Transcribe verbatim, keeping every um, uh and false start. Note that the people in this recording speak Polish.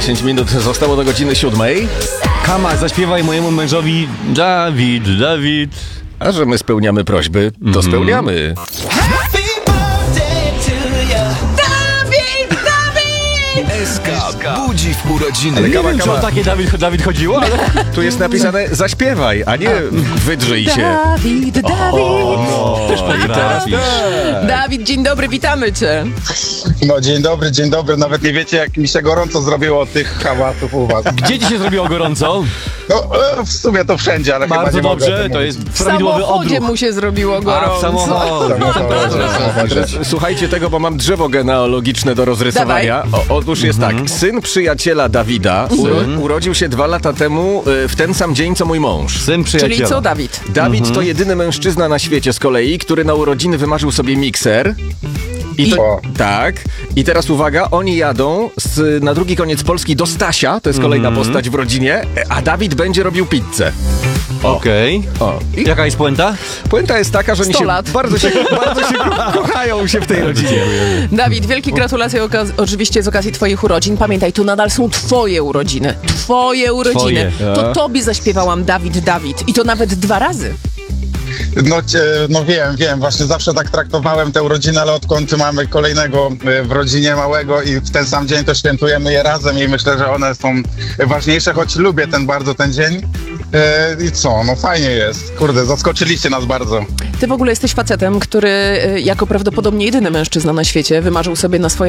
dziesięć minut zostało do godziny siódmej. Kama, zaśpiewaj mojemu mężowi Dawid, Dawid. A że my spełniamy prośby, to mm. spełniamy. S K budzi w urodziny. Ale Nie kama, wiem, kama. czy o takie Dawid, Dawid chodziło, ale... Tu jest napisane zaśpiewaj, a nie wydrzyj się. Dawid, Dawid. O, no, i teraz Dawid, dzień dobry, witamy cię. No dzień dobry, dzień dobry. Nawet nie wiecie, jak mi się gorąco zrobiło od tych hałasów u was. Gdzie ci się zrobiło gorąco? No e, w sumie to wszędzie, ale Bardzo chyba nie dobrze, mogę. to jest W prawidłowy samochodzie odruch. mu się zrobiło A, w gorąco. samochodzie. Teraz słuchajcie tego, bo mam drzewo genealogiczne do rozrysowania. O, otóż jest tak, syn przyjaciela Dawida uro, urodził się dwa lata temu y, w ten sam dzień, co mój mąż. Syn przyjaciela. Czyli co, Dawid? Dawid to jedyny mężczyzna na świecie z kolei, który na urodziny wymarzył sobie mikser. I to, O. tak. I teraz uwaga, oni jadą z, na drugi koniec Polski do Stasia, to jest kolejna postać w rodzinie, a Dawid będzie robił pizzę. Okej. O. I Jaka jest puenta? puenta jest taka, że oni sto się lat. bardzo się, bardzo się ko- kochają się w tej rodzinie. Dawid, wielkie gratulacje okaz- oczywiście z okazji twoich urodzin. Pamiętaj, to nadal są twoje urodziny. Twoje urodziny. Twoje. To tobie zaśpiewałam Dawid, Dawid. I to nawet dwa razy. No, cie, no wiem, wiem, właśnie zawsze tak traktowałem te urodziny, ale odkąd mamy kolejnego e, w rodzinie małego i w ten sam dzień to świętujemy je razem i myślę, że one są ważniejsze, choć lubię ten bardzo ten dzień. E, I co, no fajnie jest. Kurde, zaskoczyliście nas bardzo. Ty w ogóle jesteś facetem, który y, jako prawdopodobnie jedyny mężczyzna na świecie wymarzył sobie na swoje